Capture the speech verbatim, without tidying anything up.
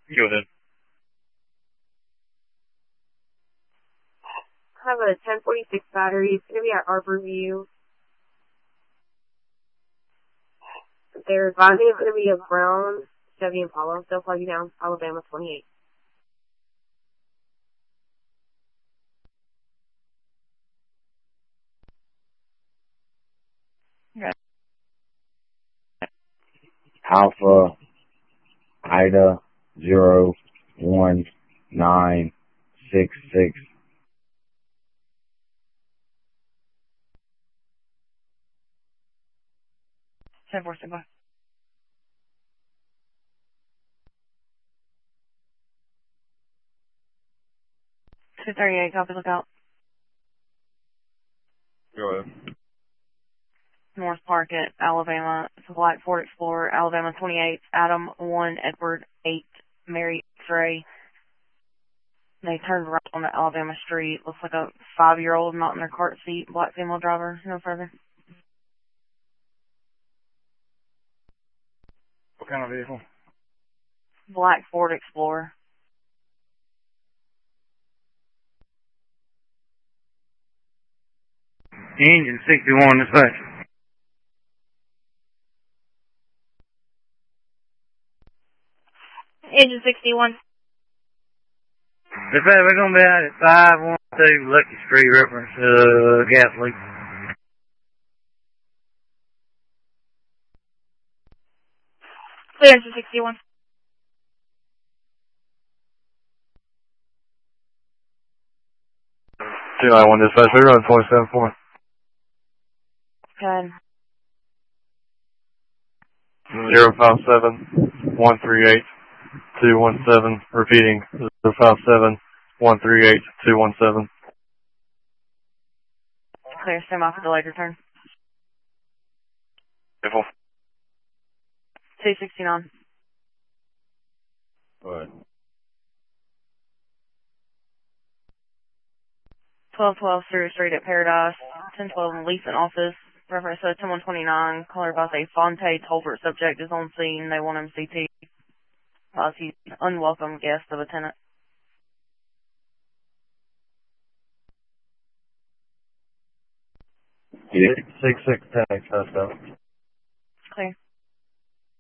Go ahead. I have a ten forty-six battery. It's going to be at Arbor View. They're advising it's going to be a brown Chevy Impala. They'll plug you down, Alabama twenty-eight. Okay. Alpha Ida zero one nine six six. ten four, stand by. two thirty-eight, copy, look out. Go ahead. North Park at Alabama. It's a black Ford Explorer, Alabama twenty-eight, Adam one, Edward eight, Mary X-ray. They turned right on the Alabama street. Looks like a five-year-old not in their cart seat, black female driver. No further. What kind of vehicle? Black Ford Explorer. Engine sixty-one dispatch. Engine sixty-one. Dispatch, we're going to be out at five one two Lucky Street, reference uh, gas leak. Clear engine sixty-one. two nine one dispatch, we run twenty-seven four. Okay. zero five seven one three eight two one seven, repeating zero five seven one three eight two one seven. Clear, stand by for delayed return. Vehicle. two sixty-nine. Go ahead. twelve twelve Stewart Street at Paradise, ten twelve in the leasing office, reference to ten one twenty-nine, caller about a Fonte Tolbert subject is on scene, they want M C T. Uh, he's an unwelcome guest of a tenant. six six ten, excess seven.